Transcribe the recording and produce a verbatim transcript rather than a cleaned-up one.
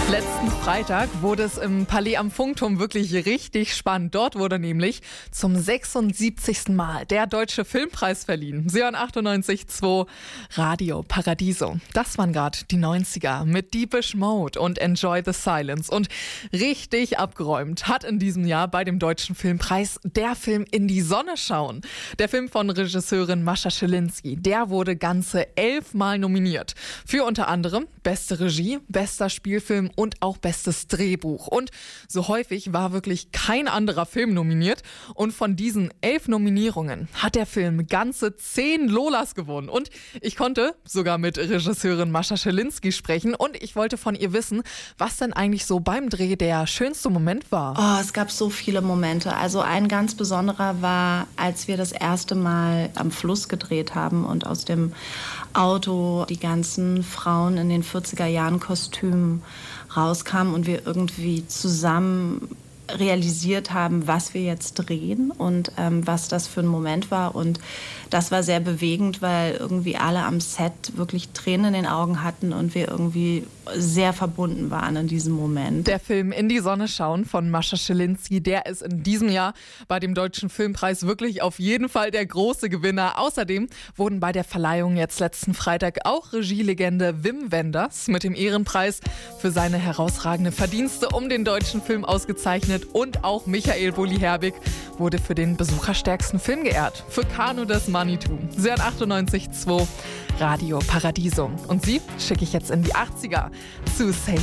Letzten Freitag wurde es im Palais am Funkturm wirklich richtig spannend. Dort wurde nämlich zum sechsundsiebzigsten Mal der Deutsche Filmpreis verliehen. Sie hören achtundneunzig Komma zwei Radio Paradiso. Das waren gerade die neunziger mit Deepish Mode und Enjoy the Silence. Und richtig abgeräumt hat in diesem Jahr bei dem Deutschen Filmpreis der Film In die Sonne schauen. Der Film von Regisseurin Mascha Schilinski, der wurde ganze elfmal nominiert. Für unter anderem beste Regie, bester Spielfilm und auch bestes Drehbuch. Und so häufig war wirklich kein anderer Film nominiert. Und von diesen elf Nominierungen hat der Film ganze zehn Lolas gewonnen. Und ich konnte sogar mit Regisseurin Mascha Schilinski sprechen. Und ich wollte von ihr wissen, was denn eigentlich so beim Dreh der schönste Moment war. Oh, es gab so viele Momente. Also ein ganz besonderer war, als wir das erste Mal am Fluss gedreht haben und aus dem Auto die ganzen Frauen in den vierziger Jahren Kostümen rauskamen und wir irgendwie zusammen realisiert haben, was wir jetzt drehen und ähm, was das für ein Moment war. Und das war sehr bewegend, weil irgendwie alle am Set wirklich Tränen in den Augen hatten und wir irgendwie sehr verbunden waren in diesem Moment. Der Film In die Sonne schauen von Mascha Schilinski, der ist in diesem Jahr bei dem Deutschen Filmpreis wirklich auf jeden Fall der große Gewinner. Außerdem wurden bei der Verleihung jetzt letzten Freitag auch Regielegende Wim Wenders mit dem Ehrenpreis für seine herausragenden Verdienste um den deutschen Film ausgezeichnet. Und auch Michael Bulli-Herbig wurde für den besucherstärksten Film geehrt. Für Kanu des Manitou. Sie hören achtundneunzig Komma zwei Radio Paradiso. Und sie schicke ich jetzt in die achtziger zu Say